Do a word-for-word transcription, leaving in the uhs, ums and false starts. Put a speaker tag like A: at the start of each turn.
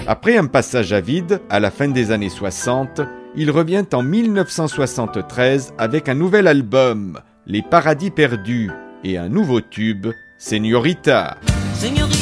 A: Après un passage à vide, à la fin des années soixante, il revient en mille neuf cent soixante-treize avec un nouvel album, Les Paradis Perdus, et un nouveau tube, Señorita. Señorita.